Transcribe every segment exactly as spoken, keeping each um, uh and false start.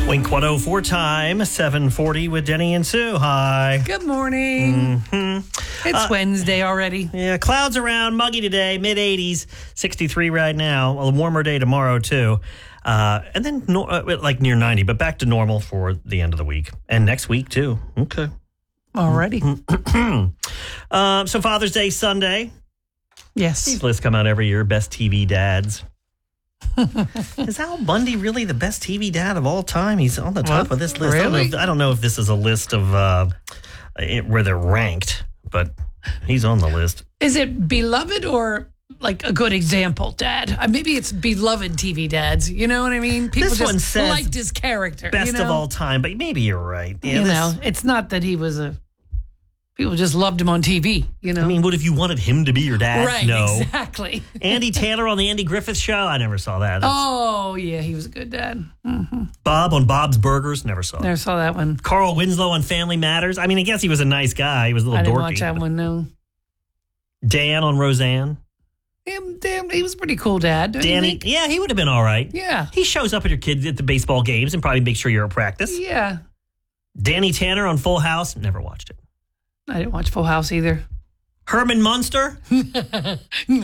Wink one oh four time, seven forty with Denny and Sue. Hi. Good morning. Mm-hmm. It's Uh, Wednesday already. Yeah, clouds around, muggy today, mid eighties, sixty-three right now. A warmer day tomorrow, too. Uh, and then no, uh, like near ninety, but back to normal for the end of the week. And next week, too. Okay. Already. um, so Father's Day Sunday. Yes. These lists come out every year. Best T V dads. Is Al Bundy really the best T V dad of all time? He's on the top What? of this list. I don't, know Really? if, I don't know if this is a list of uh, where they're ranked, but he's on the list. Is it beloved or like a good example dad? Uh, maybe it's beloved T V dads. You know what I mean? People This just one says liked his character. Best you know? of all time, but maybe you're right. Yeah, you this- know, it's not that he was a. People just loved him on T V. You know. I mean, what if you wanted him to be your dad? right? No. Exactly. Andy Tanner on the Andy Griffith Show? I never saw that. That's- Oh yeah, he was a good dad. Mm-hmm. Bob on Bob's Burgers? Never saw Never it. saw that one. Carl Winslow on Family Matters? I mean, I guess he was a nice guy. He was a little I didn't dorky. watch that one. No. Dan on Roseanne? Damn, damn, he was a pretty cool dad. Don't you Danny? think? Yeah, he would have been all right. Yeah. He shows up at your kids at the baseball games and probably makes sure you're at practice. Yeah. Danny Tanner on Full House? Never watched it. I didn't watch Full House either. Herman Munster? Oh,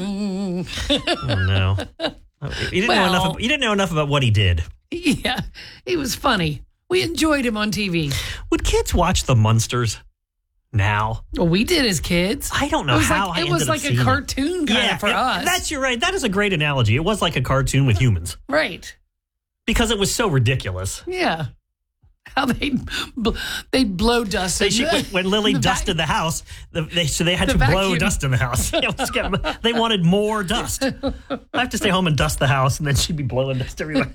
no. You didn't, know Well- enough, you didn't know enough about what he did. Yeah, he was funny. We enjoyed him on T V. Would kids watch the Munsters now? Well, we did as kids. I don't know it was how like, I It was ended up like seeing a it. cartoon kind of for it- us. That's you're right. That is a great analogy. It was like a cartoon with humans right. because it was so ridiculous. Yeah. How they bl- they'd blow dust. They in should, the- when, when Lily the dusted vac- the house, the, they, so they had The to blow vacuum. dust in the house. It was getting- they wanted more dust. I have to stay home and dust the house, and then she'd be blowing dust everywhere.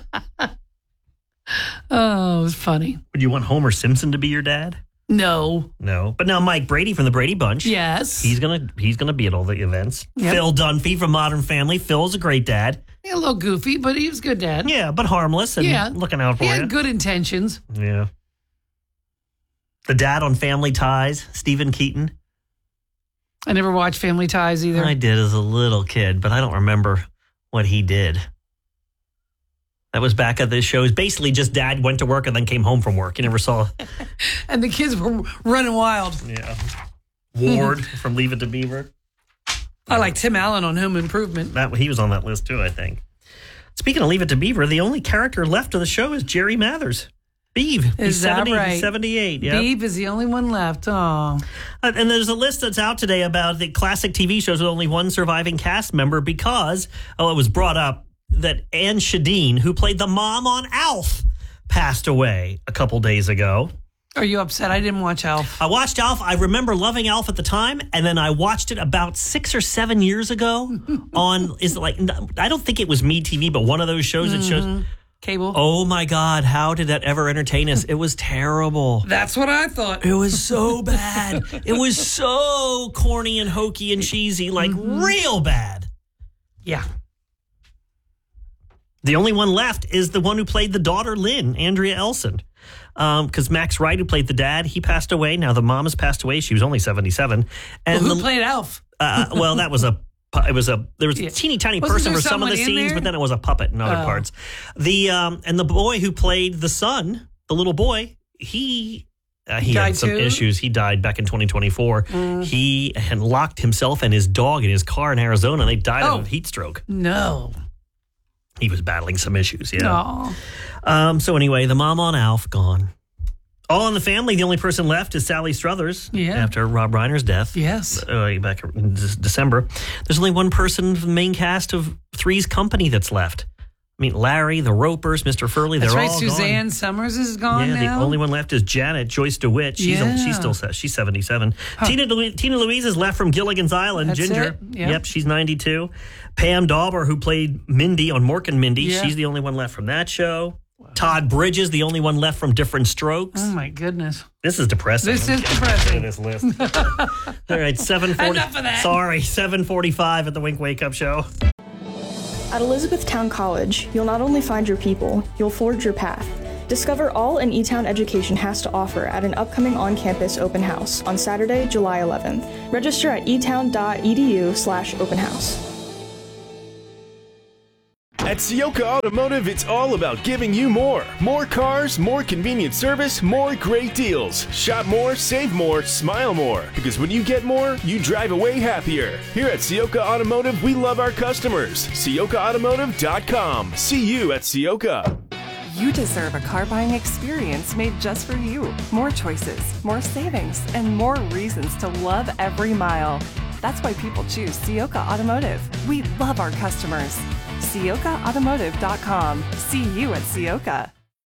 Oh, it was funny. Would you want Homer Simpson to be your dad? No. No, but now Mike Brady from the Brady Bunch. Yes. He's gonna he's gonna be at all the events. Yep. Phil Dunphy from Modern Family. Phil's a great dad. Yeah, a little goofy, but he was a good dad. Yeah, but harmless and Yeah. looking out for He you. had good intentions. Yeah. The dad on Family Ties, Stephen Keaton. I never watched Family Ties either. I did as a little kid, but I don't remember what he did. That was back at the shows. Basically, just dad went to work and then came home from work. You never saw. And the kids were running wild. Yeah. Ward from Leave It to Beaver. I like Tim Allen on Home Improvement. That he was on that list too, I think. Speaking of Leave It to Beaver, the only character left of the show is Jerry Mathers. Beeve. Is He's that seventy, right? He's seventy-eight. Yeah. Beebe is the only one left. Oh. Uh, and there's a list that's out today about the classic T V shows with only one surviving cast member because, oh, it was brought up that Anne Shadeen, who played the mom on Alf, passed away a couple days ago. Are you upset? I didn't watch Alf. I watched Alf. I remember loving Alf at the time, and then I watched it about six or seven years ago on, is it like, I don't think it was MeTV, but one of those shows that shows. Cable. Oh my God, how did that ever entertain us? It was terrible. That's what I thought. It was so bad. It was so corny and hokey and cheesy, like real bad. Yeah. The only one left is the one who played the daughter, Lynn, Andrea Elson. Because um, Max Wright, who played the dad, he passed away. Now the mom has passed away. She was only seventy-seven. And Well, who the, played Alf? uh, well, that was a. It was a there was a Yeah. teeny tiny Wasn't person there for some of the someone in scenes, there? but then it was a puppet in other Oh. parts. The um and the boy who played the son, the little boy, he uh, he Died had some too? issues. He died back in twenty twenty-four. He had locked himself and his dog in his car in Arizona, and they died Oh. of a heat stroke. No. He was battling some issues. Yeah. No. Um. So anyway, the mom on Alf gone. All in the Family. The only person left is Sally Struthers. Yeah. After Rob Reiner's death. Yes. Uh, back in D- December. There's only one person from the main cast of Three's Company that's left. I mean, Larry, the Ropers, Mister Furley, That's they're right. all Suzanne gone. Summers is gone Yeah, now. the only one left is Janet Joyce DeWitt. She's Yeah. she's still she's seventy-seven. Tina Louise, Tina Louise is left from Gilligan's Island. That's Ginger. it. Yep. Yep, she's ninety-two. Pam Dauber, who played Mindy on Mork and Mindy, Yeah. she's the only one left from that show. Todd Bridges, the only one left from Different Strokes. Oh, my goodness. This is depressing. This I'm is getting depressing. tired of this list. All right, seven forty. Enough of that. Sorry, seven forty-five at the Wink Wake Up Show. At Elizabethtown College, you'll not only find your people, you'll forge your path. Discover all an E-Town Education has to offer at an upcoming on-campus open house on Saturday, July eleventh. Register at etown dot e d u slash open house. At Sioka Automotive, it's all about giving you more. More cars, more convenient service, more great deals. Shop more, save more, smile more. Because when you get more, you drive away happier. Here at Sioka Automotive, we love our customers. Sioka Automotive dot com. See you at Sioka. You deserve a car buying experience made just for you. More choices, more savings, and more reasons to love every mile. That's why people choose Sioka Automotive. We love our customers. Sioka Automotive dot com. See you at Sioka.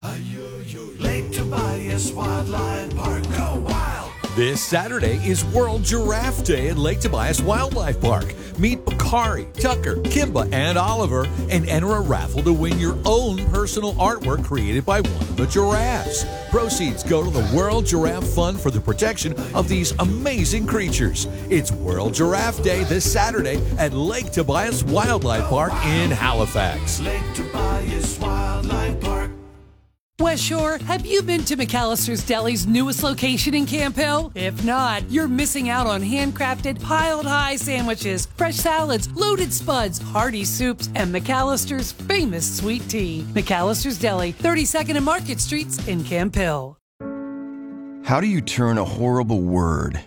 Lake Tobias Wildlife Park. Go wild! This Saturday is World Giraffe Day at Lake Tobias Wildlife Park. Meet Bakari, Tucker, Kimba, and Oliver and enter a raffle to win your own personal artwork created by one of the giraffes. Proceeds go to the World Giraffe Fund for the protection of these amazing creatures. It's World Giraffe Day this Saturday at Lake Tobias Wildlife Park in Halifax. Lake Tobias Wildlife Park. West Shore, have you been to McAllister's Deli's newest location in Camp Hill? If not, you're missing out on handcrafted, piled high sandwiches, fresh salads, loaded spuds, hearty soups, and McAllister's famous sweet tea. McAllister's Deli, thirty-second and Market Streets in Camp Hill. How do you turn a horrible word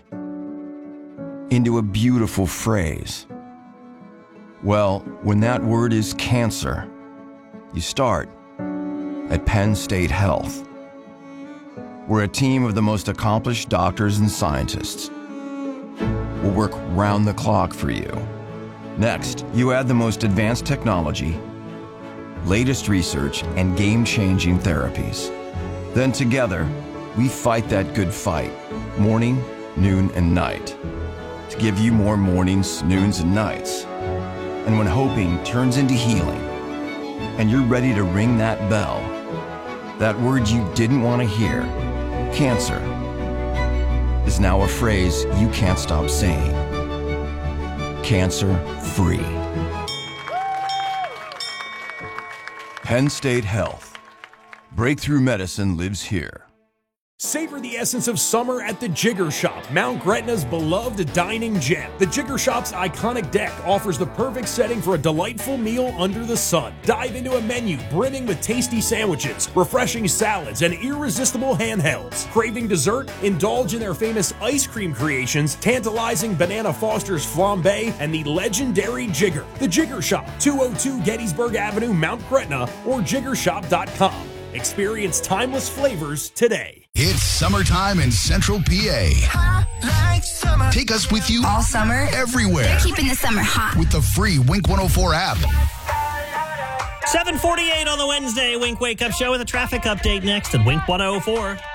into a beautiful phrase? Well, when that word is cancer, you start at Penn State Health. We're a team of the most accomplished doctors and scientists. We'll work round the clock for you. Next, you add the most advanced technology, latest research, and game-changing therapies. Then together, we fight that good fight, morning, noon, and night, to give you more mornings, noons, and nights. And when hoping turns into healing, and you're ready to ring that bell, that word you didn't want to hear, cancer, is now a phrase you can't stop saying. Cancer-free. Penn State Health. Breakthrough medicine lives here. Savor the essence of summer at the Jigger Shop, Mount Gretna's beloved dining gem. The Jigger Shop's iconic deck offers the perfect setting for a delightful meal under the sun. Dive into a menu brimming with tasty sandwiches, refreshing salads, and irresistible handhelds. Craving dessert? Indulge in their famous ice cream creations, tantalizing Banana Foster's flambe, and the legendary Jigger. The Jigger Shop, two oh two Gettysburg Avenue, Mount Gretna, or jigger shop dot com. Experience timeless flavors today. It's summertime in Central P A. Hot like summer. Take us with you all summer, everywhere. They're keeping the summer hot with the free Wink one oh four app. seven forty-eight on the Wednesday Wink Wake Up Show with a traffic update next at Wink one oh four.